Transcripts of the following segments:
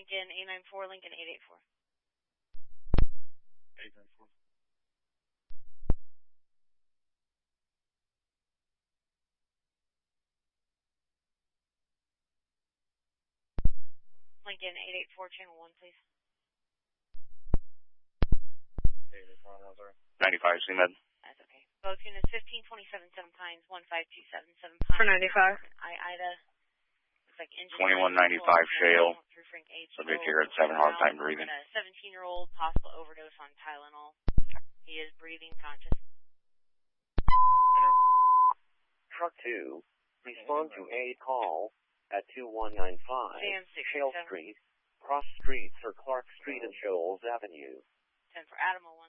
Lincoln 894, Lincoln 884. 894. Lincoln 884, channel 1, please. 95, CMed. That's okay. Both units 1527 7 Pines, 15277 Pines. For 95. Ida. Looks like engine 2195 Shale. Subject here at 7, hard time breathing. A 17-year-old, possible overdose on Tylenol. He is breathing conscious. Truck 2, respond to a call at 2195 Shale Street, cross streets or Clark Street and Shoals Avenue. 10 for Adam 01.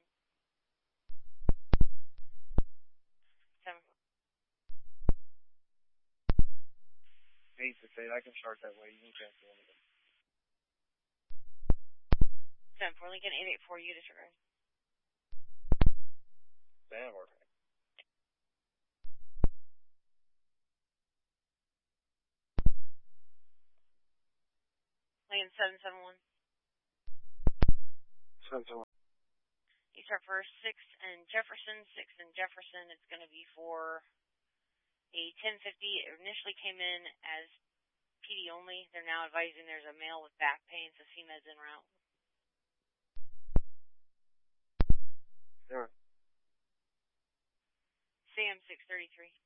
7. 868, I can start that way. You can cancel anything. 10 for Lincoln 884, you disregard. Damn, okay. Lincoln 771. 771. You start for 6 and Jefferson. 6 and Jefferson. It's going to be for a 1050. It initially came in as PD only. They're now advising there's a male with back pain, so CMed's en route. Sure. Sam 633.